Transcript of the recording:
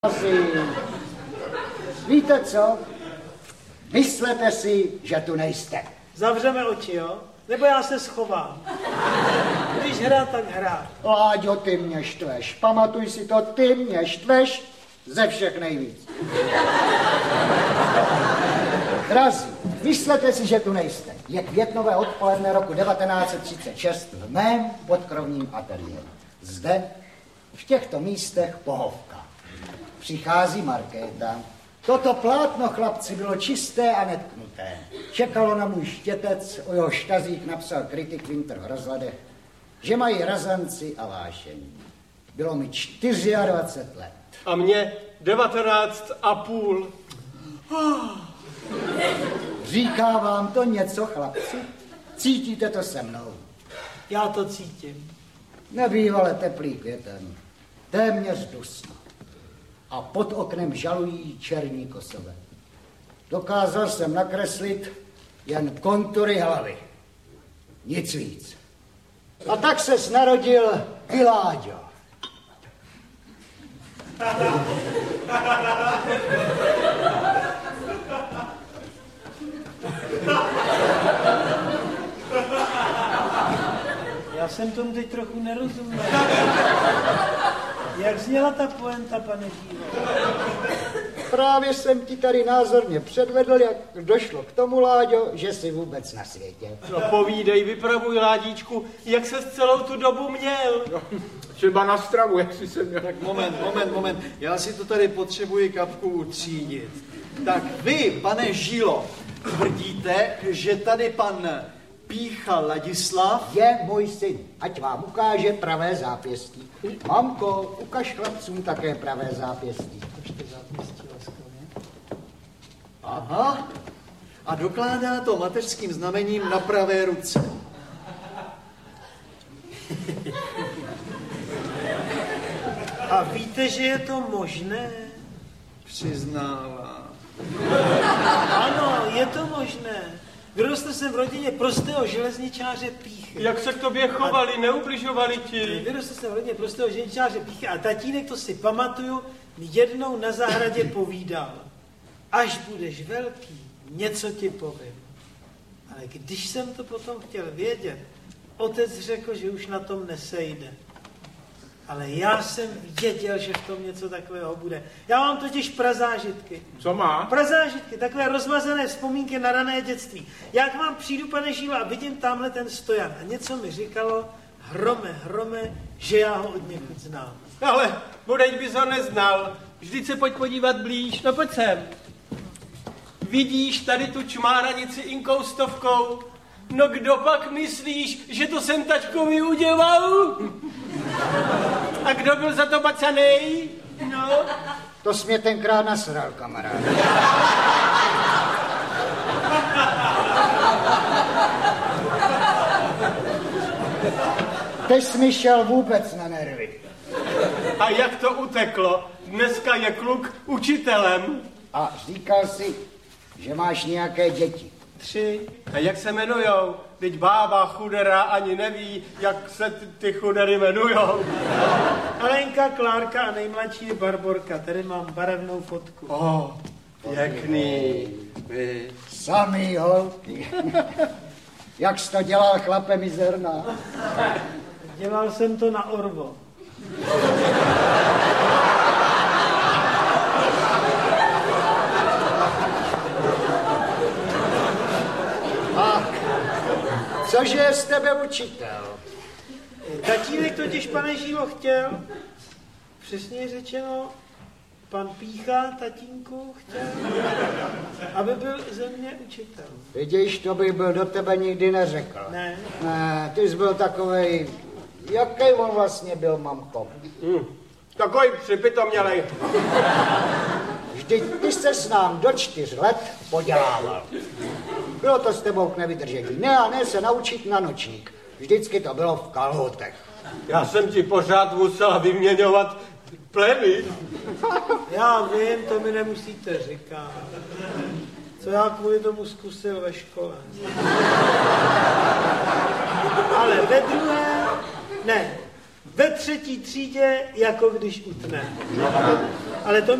Víte co? Myslete si, že tu nejste. Zavřeme oči, jo? Nebo já se schovám. Když hrát, tak hrát. Láďo, ty mě štveš. Pamatuj si to, ty mě štveš ze všech nejvíc. Drazí, myslete si, že tu nejste. Je květnové odpoledne roku 1936 v mém podkrovním ateliéru. Zde, v těchto místech pohovka. Přichází Markéta. Toto plátno, chlapci, bylo čisté a netknuté. Čekalo na můj štětec, o jeho štazích napsal kritik Winter v rozhledech, že mají razanci a vášení. Bylo mi 24 let. A mě 19,5. Říká vám to něco, chlapci? Cítíte to se mnou? Já to cítím. Nebývale teplý květen. Téměř dusno. A pod oknem žalují černí kosové. Dokázal jsem nakreslit jen kontury hlavy. Nic víc. A tak se narodil Láďo. Já jsem tomu teď trochu nerozuměl. Jak zněla ta poenta, pane Dílo? Právě jsem ti tady názorně předvedl, jak došlo k tomu, Láďo, že jsi vůbec na světě. No povídej, vypravuj, Ládičku, jak ses celou tu dobu měl. No, třeba na stravu, jak jsi se měl. Tak moment. Já si to tady potřebuji kapku utřídit. Tak vy, pane Žilo, tvrdíte, že tady pan Pícha Ladislav Je můj syn, ať vám ukáže pravé zápěstí. Mamko, ukaž chlapcům také pravé zápěstí. Aha. A dokládá to mateřským znamením na pravé ruce. A víte, že je to možné? Přiznávám. Ano, je to možné. Vyrostl jsem v rodině prostého železničáře Píchy. Jak se k tobě chovali, neubližovali ti? Vyrostl jsem v rodině prostého železničáře Píchy a tatínek, to si pamatuju, mi jednou na zahradě povídal. Až budeš velký, něco ti povím. Ale když jsem to potom chtěl vědět, otec řekl, že už na tom nesejde. Ale já jsem věděl, že v tom něco takového bude. Já mám totiž prazážitky. Co má? Prazážitky, takové rozmazané vzpomínky na rané dětství. Já k vám přijdu, pane Žílo, a vidím tamhle ten stojan. A něco mi říkalo, hrome, že já ho od někud znám. Ale bodeň bys ho neznal. Vždyť se pojď podívat blíž, no pojď sem. Vidíš tady tu čmáranici inkoustovkou? No kdo pak myslíš, že to jsem taťkovi udělal? A kdo byl za to bacanej? No? To jsi mě tenkrát nasral, kamarád. Teď jsi mi šel vůbec na nervy. A jak to uteklo? Dneska je kluk učitelem. A říkal jsi, že máš nějaké děti. 3. A jak se jmenujou? Teď bába chudera ani neví, jak se ty chudery jmenujou. Alenka, Klárka a nejmladší je Barborka. Tady mám barevnou fotku. Pěkný. Samý holky. Jak jsi to dělal, chlape mizerná? Dělal jsem to na Orvo. Cože je z tebe učitel? Tatínek totiž, pane Žílo, chtěl, přesně řečeno, pan Pícha, tatínku, chtěl, aby byl ze mě učitel. Vidíš, to bych byl do tebe nikdy neřekl. Ne. Ne, ty jsi byl takovej, jaký on vlastně byl, mamko? Takový připitomělej. Vždyť ty jsi s nám do 4 let podělával. Bylo to s tebou k nevydržení. Ne se naučit na nočník. Vždycky to bylo v kalhotech. Já jsem ti pořád musela vyměňovat pleny. Já vím, to mi nemusíte říkat. Co já kvůli tomu zkusil ve škole. Ale ve 3. třídě, jako když utne. ale to